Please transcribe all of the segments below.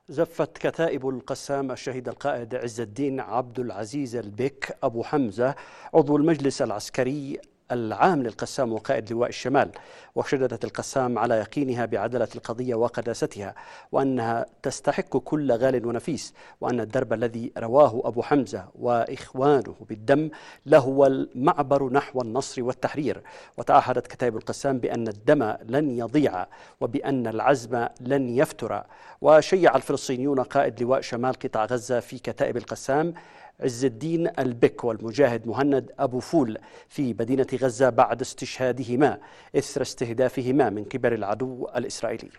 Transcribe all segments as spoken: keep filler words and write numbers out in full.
زفت كتائب القسام الشهيد القائد عز الدين عبد العزيز البك أبو حمزة عضو المجلس العسكري العام للقسام وقائد لواء الشمال، وشددت القسام على يقينها بعدالة القضية وقداستها، وأنها تستحق كل غال ونفيس، وأن الدرب الذي رواه أبو حمزة وإخوانه بالدم لهو المعبر نحو النصر والتحرير. وتعهدت كتائب القسام بأن الدم لن يضيع وبأن العزم لن يفتر. وشيع الفلسطينيون قائد لواء شمال قطاع غزة في كتائب القسام عز الدين البك والمجاهد مهند أبو فول في مدينة غزة بعد استشهادهما إثر استهدافهما من قبل العدو الإسرائيلي.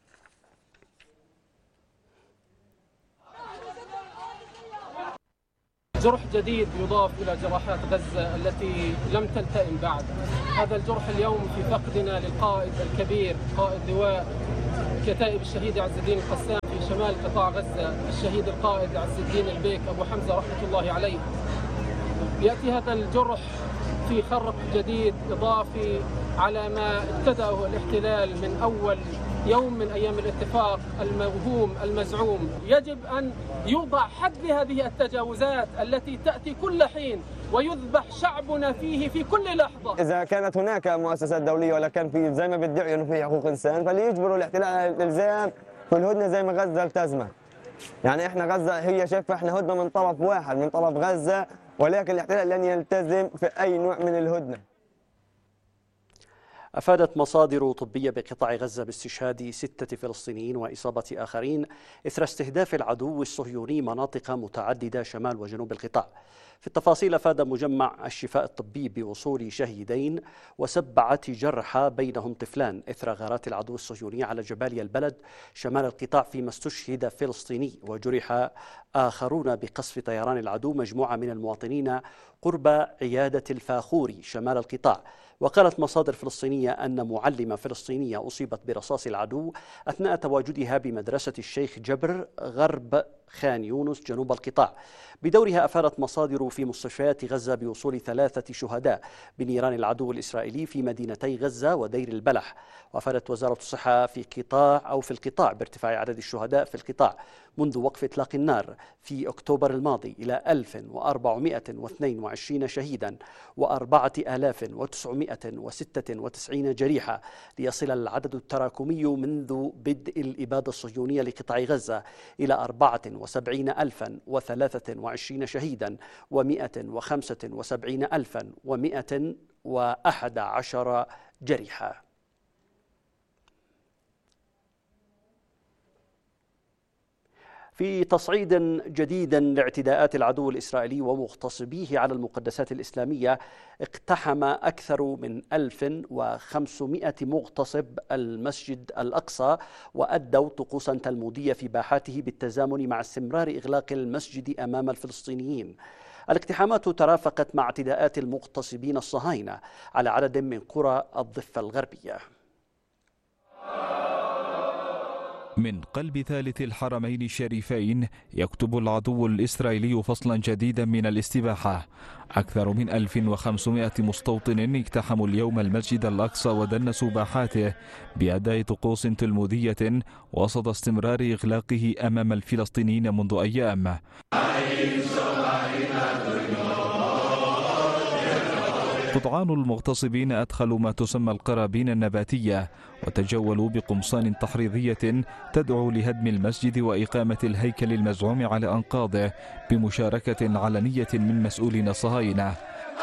جرح جديد يضاف إلى جراحات غزة التي لم تلتئم بعد. هذا الجرح اليوم في فقدنا للقائد الكبير قائد لواء كتائب الشهيد عز الدين القسام في شمال قطاع غزة الشهيد القائد عز الدين البيك أبو حمزة رحمة الله عليه. يأتي هذا الجرح في خرق جديد إضافي على ما ابتدأه الاحتلال من أول يوم من أيام الاتفاق الموهوم المزعوم. يجب أن يوضع حد لهذه التجاوزات التي تأتي كل حين ويذبح شعبنا فيه في كل لحظة. إذا كانت هناك مؤسسات دولية ولا كان في زي ما بيدعوا إنه في حقوق إنسان، فليجبروا الاحتلال على الالتزام في الهدنة زي ما غزة التزمت. يعني إحنا غزة هي شايفة إحنا هدنة من طرف واحد من طرف غزة، ولكن الاحتلال لن يلتزم في أي نوع من الهدنة. أفادت مصادر طبية بقطاع غزة باستشهاد ستة فلسطينيين وإصابة آخرين إثر استهداف العدو الصهيوني مناطق متعددة شمال وجنوب القطاع. في التفاصيل أفاد مجمع الشفاء الطبي بوصول شهيدين وسبعة جرحى بينهم طفلان إثر غارات العدو الصهيوني على جباليا البلد شمال القطاع، فيما استشهد فلسطيني وجرح آخرون بقصف طيران العدو مجموعة من المواطنين قرب عيادة الفاخوري شمال القطاع. وقالت مصادر فلسطينية أن معلمة فلسطينية أصيبت برصاص العدو أثناء تواجدها بمدرسة الشيخ جبر غرب خان يونس جنوب القطاع. بدورها أفادت مصادر في مستشفيات غزة بوصول ثلاثة شهداء بنيران العدو الإسرائيلي في مدينتي غزة ودير البلح. وأفادت وزارة الصحة في قطاع أو في القطاع بارتفاع عدد الشهداء في القطاع منذ وقف إطلاق النار في أكتوبر الماضي إلى ألف وأربعمائة واثنين وعشرين شهيدا وأربعة آلاف وتسعمائة وستة وتسعين جريحة، ليصل العدد التراكمي منذ بدء الإبادة الصهيونية لقطاع غزة إلى أربعة وسبعين ألفا وثلاثة وعشرين شهيدا ومائة وخمسة وسبعين ألفا ومائة وأحد عشر جريحة. في تصعيد جديد لاعتداءات العدو الإسرائيلي ومغتصبيه على المقدسات الإسلامية، اقتحم أكثر من ألف وخمسمائة مغتصب المسجد الأقصى وأدوا طقوسا تلمودية في باحاته بالتزامن مع استمرار إغلاق المسجد أمام الفلسطينيين. الاقتحامات ترافقت مع اعتداءات المغتصبين الصهاينة على عدد من قرى الضفة الغربية. من قلب ثالث الحرمين الشريفين يكتب العدو الإسرائيلي فصلا جديدا من الاستباحة. أكثر من ألف وخمسمائة مستوطن اقتحموا اليوم المسجد الأقصى ودنسوا باحاته بأداء طقوس تلمودية وسط استمرار إغلاقه أمام الفلسطينيين منذ أيام. قطعان المغتصبين أدخلوا ما تسمى القرابين النباتية وتجولوا بقمصان تحريضية تدعو لهدم المسجد وإقامة الهيكل المزعوم على أنقاضه بمشاركة علنية من مسؤولين الصهاينة.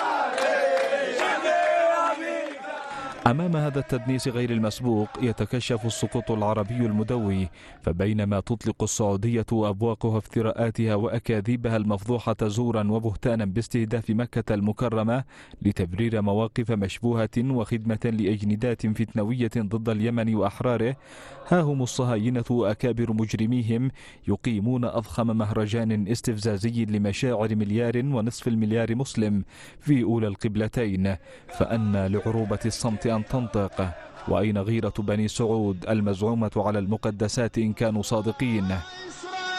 أمام هذا التدنيس غير المسبوق يتكشف السقوط العربي المدوي، فبينما تطلق السعودية أبواقها افتراءاتها وأكاذيبها المفضوحة زورا وبهتانا باستهداف مكة المكرمة لتبرير مواقف مشبوهة وخدمة لأجندات فتنوية ضد اليمن وأحراره، ها هم الصهاينة وأكابر مجرميهم يقيمون أضخم مهرجان استفزازي لمشاعر مليار ونصف المليار مسلم في أولى القبلتين. فأن لعروبة الصمت أن تنطق؟ وأين غيرة بني سعود المزعومة على المقدسات إن كانوا صادقين؟